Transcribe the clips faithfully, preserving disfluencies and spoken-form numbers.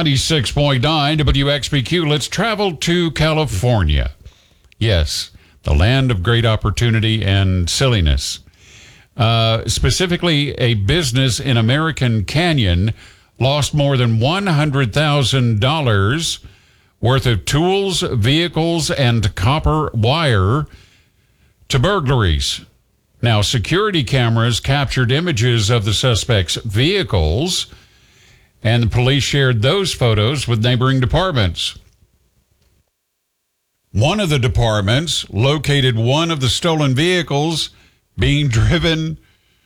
ninety-six point nine W X B Q. Let's travel to California. Yes, the land of great opportunity and silliness. Uh, specifically, a business in American Canyon lost more than one hundred thousand dollars worth of tools, vehicles, and copper wire to burglaries. Now, security cameras captured images of the suspects' vehicles, and the police shared those photos with neighboring departments. One of the departments located one of the stolen vehicles being driven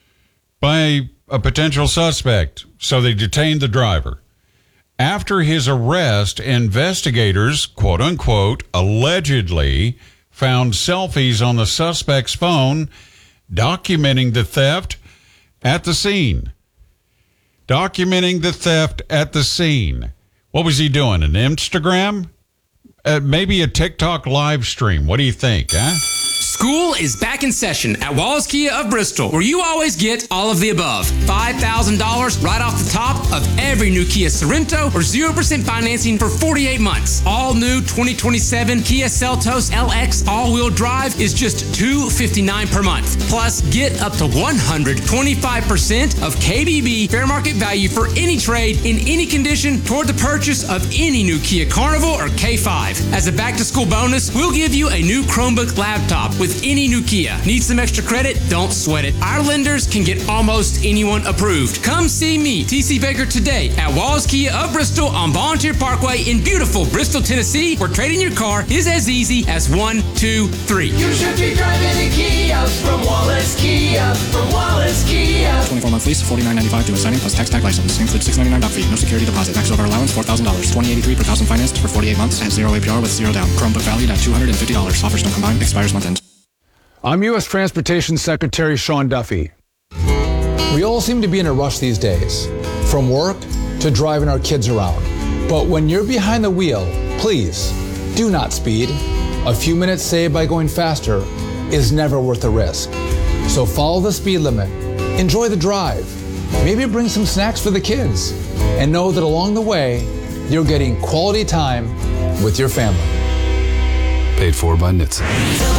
by a potential suspect, so they detained the driver. After his arrest, investigators, quote unquote, allegedly found selfies on the suspect's phone documenting the theft at the scene. Documenting the theft at the scene. What was he doing? An Instagram? Uh, maybe a TikTok live stream. What do you think, huh? School is back in session at Wallace Kia of Bristol, where you always get all of the above. five thousand dollars right off the top of every new Kia Sorento, or zero percent financing for forty-eight months. All new twenty twenty-seven Kia Seltos L X all-wheel drive is just two hundred fifty-nine dollars per month. Plus, get up to one hundred twenty-five percent of K B B fair market value for any trade in any condition toward the purchase of any new Kia Carnival or K five. As a back-to-school bonus, we'll give you a new Chromebook laptop with any new Kia. Need some extra credit? Don't sweat it. Our lenders can get almost anyone approved. Come see me, T C Baker, today at Wallace Kia of Bristol on Volunteer Parkway in beautiful Bristol, Tennessee, where trading your car is as easy as one, two, three. You should be driving a Kia from Wallace Kia, from Wallace Kia. twenty-four month lease, forty-nine ninety-five due at signing plus tax tag license. Includes six ninety-nine doc fee. No security deposit. Max over allowance four thousand dollars. twenty eighty-three per thousand financed for forty-eight months at zero A P R with zero down. Chromebook valued at two hundred fifty dollars. Offers don't combine. Expires month end. I'm U S Transportation Secretary Sean Duffy. We all seem to be in a rush these days, from work to driving our kids around. But when you're behind the wheel, please do not speed. A few minutes saved by going faster is never worth the risk. So follow the speed limit, enjoy the drive, maybe bring some snacks for the kids, and know that along the way, you're getting quality time with your family. Paid for by N H T S A.